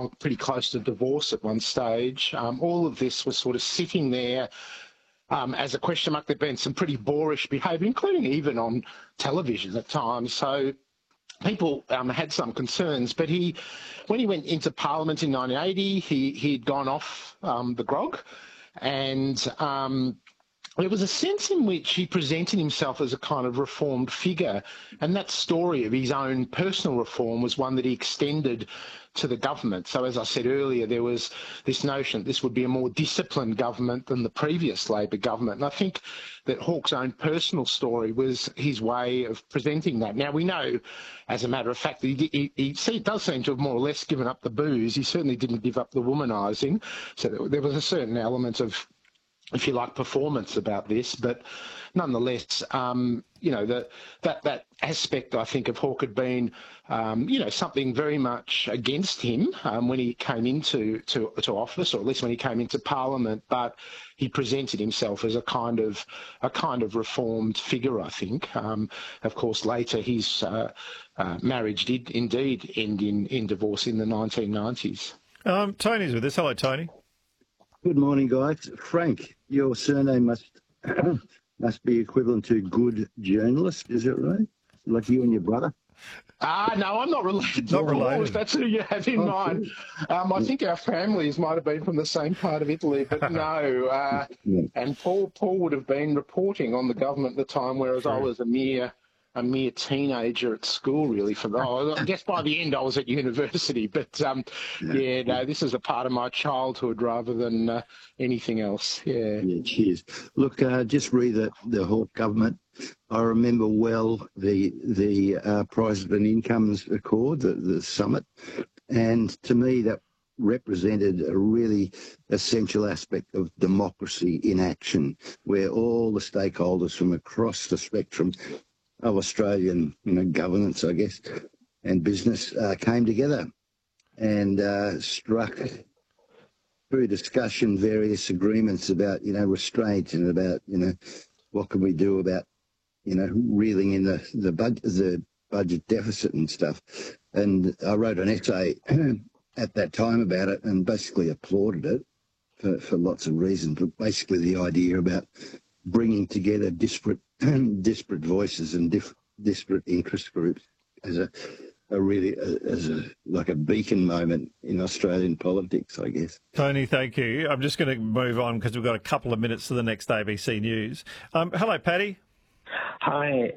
gone pretty close to divorce at one stage. All of this was sort of sitting there as a question mark. There'd been some pretty boorish behaviour, including even on television at times. So people had some concerns, but when he went into Parliament in 1980, he'd gone off the grog, and there was a sense in which he presented himself as a kind of reformed figure, and that story of his own personal reform was one that he extended to the government. So as I said earlier, there was this notion that this would be a more disciplined government than the previous Labor government. And I think that Hawke's own personal story was his way of presenting that. Now, we know, as a matter of fact, that he does seem to have more or less given up the booze. He certainly didn't give up the womanising. So there was a certain element of, if you like, performance about this, but nonetheless, that aspect, I think, of Hawke had been, something very much against him when he came into office, or at least when he came into Parliament. But he presented himself as a kind of reformed figure, I think. Of course, later his marriage did indeed end in divorce in the 1990s. Tony's with us. Hello, Tony. Good morning, guys. Frank, your surname must be equivalent to good journalist, is it right? Like you and your brother? No, I'm not related to Paul, if that's who you have in mind. I think our families might have been from the same part of Italy, but no. Yeah. And Paul would have been reporting on the government at the time, whereas I was a mere teenager at school, really. I guess by the end I was at university, but this is a part of my childhood rather than anything else. Yeah, cheers. Look, just read the Hawke government. I remember well the President Incomes Accord, the summit, and to me that represented a really essential aspect of democracy in action, where all the stakeholders from across the spectrum of Australian, governance, I guess, and business came together and struck through discussion various agreements about, restraint and about, what can we do about, reeling in the budget deficit and stuff. And I wrote an essay at that time about it and basically applauded it for lots of reasons, but basically the idea about bringing together disparate voices and disparate interest groups as a beacon moment in Australian politics, I guess. Tony, thank you. I'm just going to move on because we've got a couple of minutes to the next ABC News. Hello, Paddy. Hi.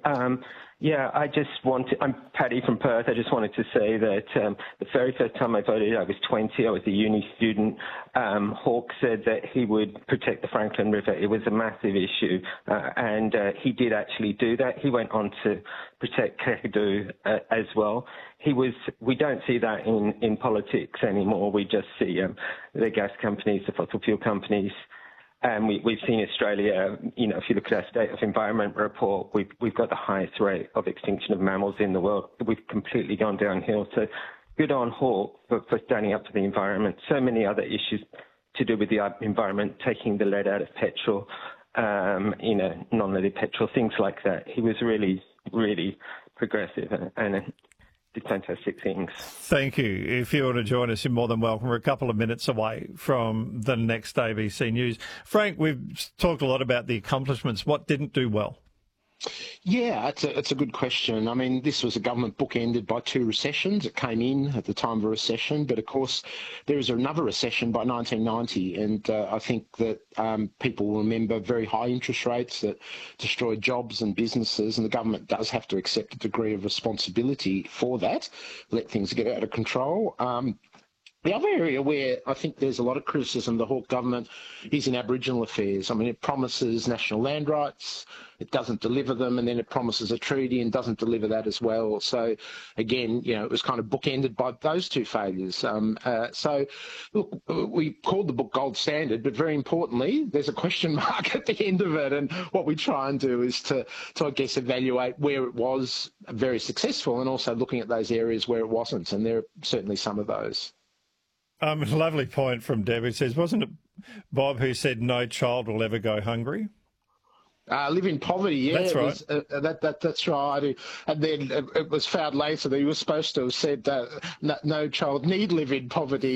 I'm Paddy from Perth. I just wanted to say that the very first time I voted, I was 20. I was a uni student. Hawke said that he would protect the Franklin River. It was a massive issue, and he did actually do that. He went on to protect Kakadu as well. We don't see that in politics anymore. We just see the gas companies, the fossil fuel companies. And we've seen Australia, if you look at our State of Environment report, we've got the highest rate of extinction of mammals in the world. We've completely gone downhill. So good on Hawke for standing up for the environment. So many other issues to do with the environment, taking the lead out of petrol, non-leaded petrol, things like that. He was really, really progressive and did fantastic things. Thank you. If you want to join us, you're more than welcome. We're a couple of minutes away from the next ABC News. Frank, we've talked a lot about the accomplishments. What didn't do well? Yeah, it's a good question. I mean, this was a government bookended by two recessions. It came in at the time of a recession, but of course there is another recession by 1990, and I think that people will remember very high interest rates that destroyed jobs and businesses, and the government does have to accept a degree of responsibility for that, let things get out of control. The other area where I think there's a lot of criticism of the Hawke government is in Aboriginal affairs. I mean, it promises national land rights, it doesn't deliver them, and then it promises a treaty and doesn't deliver that as well. So, again, it was kind of bookended by those two failures. So, look, we called the book Gold Standard, but very importantly, there's a question mark at the end of it, and what we try and do is to I guess, evaluate where it was very successful and also looking at those areas where it wasn't, and there are certainly some of those. A lovely point from Deb. It says, wasn't it Bob who said no child will ever go hungry? Live in poverty, yeah. That's right. That's right. And then it was found later that he was supposed to have said no child need live in poverty.